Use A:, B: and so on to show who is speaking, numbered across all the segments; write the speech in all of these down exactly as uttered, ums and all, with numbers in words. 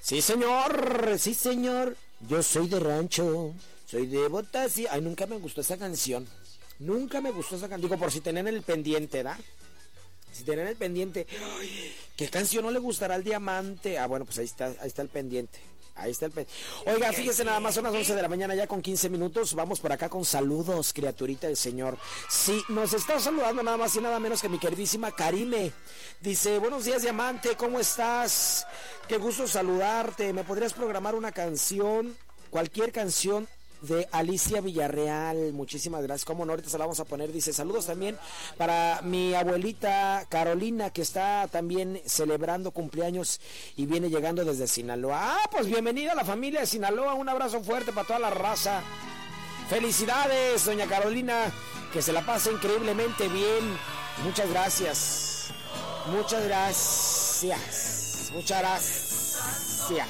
A: Sí, señor, sí, señor. Yo soy de rancho, soy de botas y... Ay, nunca me gustó esa canción. Nunca me gustó esa canción. Digo, por si tenían el pendiente, ¿da? Si tenían el pendiente. Ay, ¿qué canción no le gustará al diamante? Ah, bueno, pues ahí está, ahí está el pendiente. Ahí está el pendiente. Oiga, fíjese nada más, son las once de la mañana ya con quince minutos. Vamos por acá con saludos, criaturita del Señor. Sí, nos está saludando nada más y nada menos que mi queridísima Karime. Dice, buenos días, diamante, ¿cómo estás? Qué gusto saludarte. ¿Me podrías programar una canción? Cualquier canción de Alicia Villarreal. Muchísimas gracias. Como no, ahorita se la vamos a poner. Dice, saludos también para mi abuelita Carolina, que está también celebrando cumpleaños y viene llegando desde Sinaloa. Ah, pues bienvenida a la familia de Sinaloa. Un abrazo fuerte para toda la raza. Felicidades, doña Carolina, que se la pase increíblemente bien. Muchas gracias. Muchas gracias. Muchas gracias.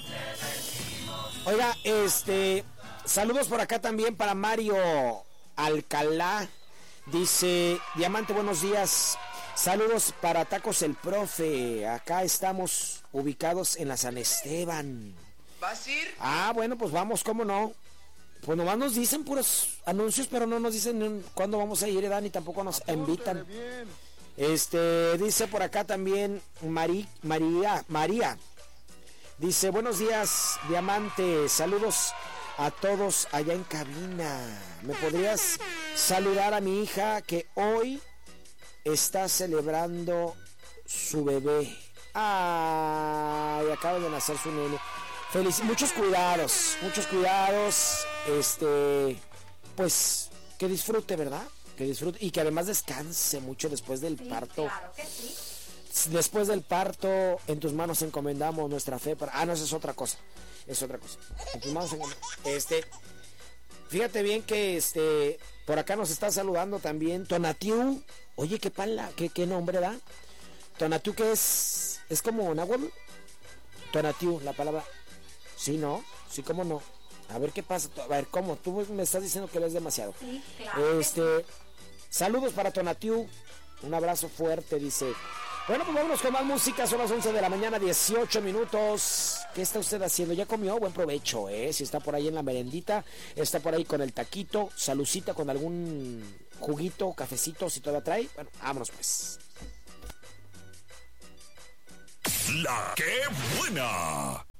A: Oiga, este... saludos por acá también para Mario Alcalá. Dice, diamante, buenos días. Saludos para Tacos el Profe. Acá estamos ubicados en la San Esteban.
B: ¿Vas a ir?
A: Ah, bueno, pues vamos, ¿cómo no? Pues nomás nos dicen puros anuncios, pero no nos dicen cuándo vamos a ir, Dan, y tampoco nos invitan. Este, dice por acá también Mari, María, María. Dice, buenos días, diamante. Saludos a todos allá en cabina. ¿Me podrías saludar a mi hija que hoy está celebrando su bebé? Ay, acaba de nacer su nene. Feliz, muchos cuidados, muchos cuidados. Este, pues que disfrute, ¿verdad? Que disfrute y que además descanse mucho después del
C: sí,
A: parto.
C: Claro que sí.
A: Después del parto, en tus manos encomendamos nuestra fe para... Ah, no, esa es otra cosa. Es otra cosa. En tus manos encomendamos... Este... Fíjate bien que este... Por acá nos está saludando también Tonatiu. Oye, qué pala, qué, qué nombre da. Tonatiu, que es... Es como náhuatl. Tonatiu, la palabra... Sí, ¿no? Sí, ¿cómo no? A ver qué pasa. A ver, ¿cómo? Tú me estás diciendo que lees demasiado.
C: Sí, claro.
A: Este... Saludos para Tonatiu. Un abrazo fuerte, dice... Bueno, pues vámonos con más música. Son las once de la mañana, dieciocho minutos. ¿Qué está usted haciendo? ¿Ya comió? Buen provecho, ¿eh? Si está por ahí en la merendita, está por ahí con el taquito, salucita con algún juguito, cafecito, si todavía trae. Bueno, vámonos pues.
D: La que buena.